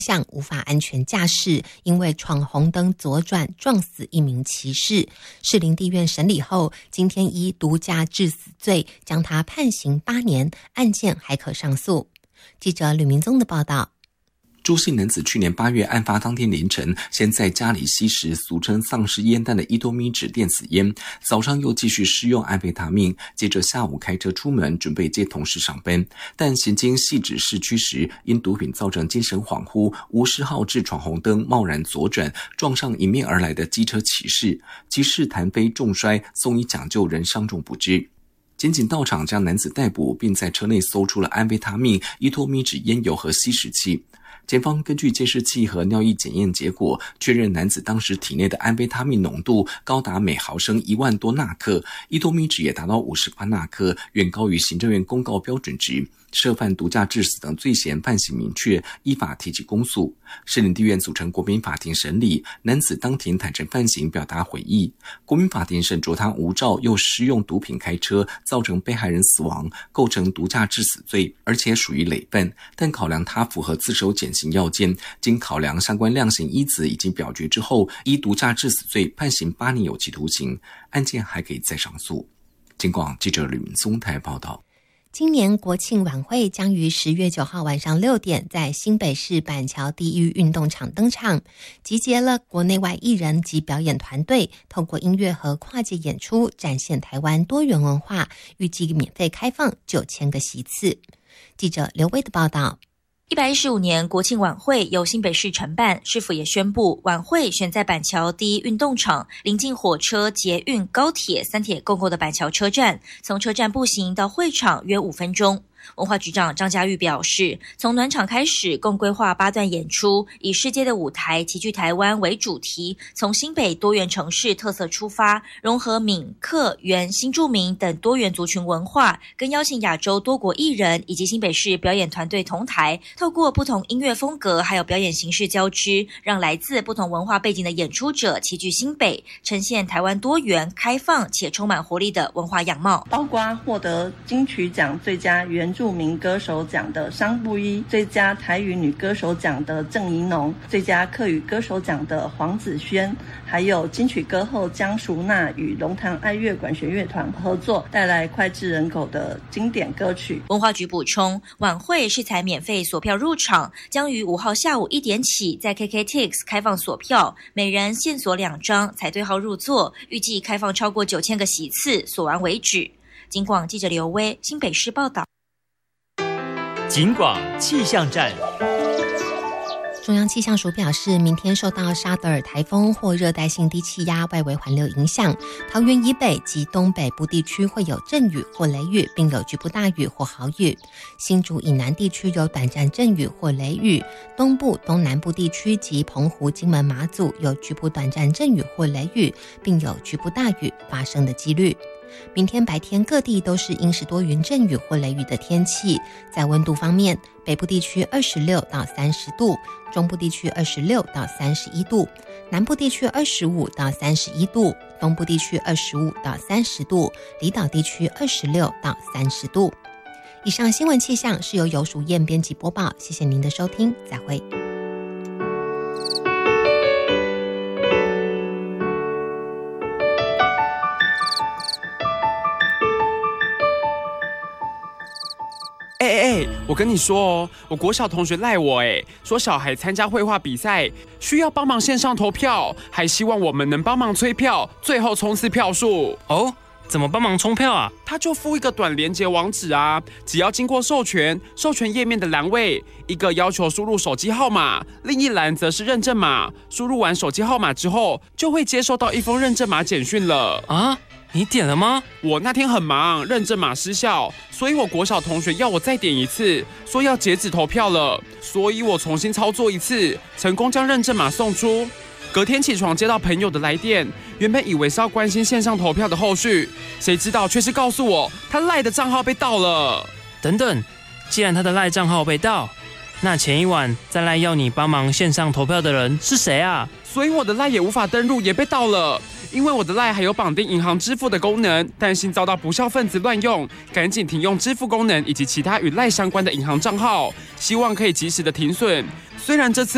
向无法安全驾驶，因为闯红灯左转撞死一名骑士。士林地院审理后，今天依毒驾致死罪将他判刑8年，案件还可上诉。记者吕明宗的报道。 朱姓男子去年8月案发当天凌晨，先在家里吸食俗称丧尸烟弹的伊多咪酯电子烟，早上又继续施用安非他命，接着下午开车出门准备接同事上班，但行经汐止市区时，因毒品造成精神恍惚，无视号志闯红灯，贸然左转，撞上迎面而来的机车骑士，骑士弹飞重摔，送医抢救，人伤重不治。检警到场将男子逮捕，并在车内搜出了安非他命、伊多咪酯烟油和吸食器。检方根据监视器和尿液检验结果，确认男子当时体内的安非他命浓度高达每毫升1万多纳克，伊多咪酯也达到58纳克，远高于行政院公告标准值。涉犯毒驾致死等罪嫌判刑明确，依法提起公诉。士林地院组成国民法庭审理，男子当庭坦诚犯行，表达悔意。国民法庭审酌他无照又施用毒品开车，造成被害人死亡，构成毒驾致死罪，而且属于累犯。但考量他符合自首减刑要件，经考量相关量刑依子已经表决之后，依毒驾致死罪判刑8年有期徒刑，案件还可以再上诉。警广记者吕明松台报道。 今年国庆晚会将于10月9号晚上6点在新北市板桥第一运动场登场，集结了国内外艺人及表演团队，透过音乐和跨界演出展现台湾多元文化，预计免费开放9000个席次。记者刘威的报道。 115年国庆晚会由新北市承办，市府也宣布晚会选在板桥第一运动场，临近火车、捷运、高铁3铁共构的板桥车站，从车站步行到会场约5分钟。文化局长张家玉表示，从暖场开始，共规划8段演出，以世界的舞台齐聚台湾为主题，从新北多元城市特色出发，融合闽、客、原、新住民等多元族群文化，更邀请亚洲多国艺人以及新北市表演团队同台，透过不同音乐风格还有表演形式交织，让来自不同文化背景的演出者齐聚新北，呈现台湾多元、开放且充满活力的文化样貌。 包括获得金曲奖最佳原住民歌手奖的商布依，最佳台语女歌手奖的郑怡农，最佳客语歌手奖的黄子轩，还有金曲歌后江淑娜与龙潭爱乐管弦乐团合作，带来脍炙人口的经典歌曲。 文化局补充，晚会是采免费索票入场，将于5号下午1点起在 KKTIX 开放索票，每人限索2张，采对号入座，预计开放超过9000个席次，索完为止。警广记者刘威，新北市报道。 警广气象站。 中央气象署表示，明天受到沙德尔台风或热带性低气压外围环流影响，桃园以北及东北部地区会有阵雨或雷雨，并有局部大雨或豪雨。新竹以南地区有短暂阵雨或雷雨，东部、东南部地区及澎湖、金门、马祖有局部短暂阵雨或雷雨，并有局部大雨发生的几率。明天白天各地都是阴时多云阵雨或雷雨的天气。在温度方面，北部地区26到30度，中部地区26到31度，南部地区25到31度，东部地区25到30度，离岛地区26到30度。以上新闻气象是由游淑燕编辑播报，谢谢您的收听，再会。 我跟你说哦，我国小同学赖我说小孩参加绘画比赛需要帮忙线上投票，还希望我们能帮忙催票，最后冲刺票数。 哦，怎么帮忙冲票啊？ 他就附一个短连结网址啊，只要经过授权页面的栏位，一个要求输入手机号码，另一栏则是认证码。输入完手机号码之后，就会接收到一封认证码简讯了。 啊？你点了吗？ 我那天很忙，认证码失效，所以我国小同学要我再点一次，说要截止投票了，所以我重新操作一次，成功将认证码送出。隔天起床接到朋友的来电，原本以为是要关心线上投票的后续，谁知道却是告诉我他赖的账号被盗了。 等等，既然他的赖账号被盗，那前一晚在赖要你帮忙线上投票的人是谁啊？ 所以我的赖也无法登入，也被盗了。因为我的赖还有绑定银行支付的功能，担心遭到不肖分子乱用，赶紧停用支付功能以及其他与赖相关的银行账号，希望可以及时的停损。虽然这次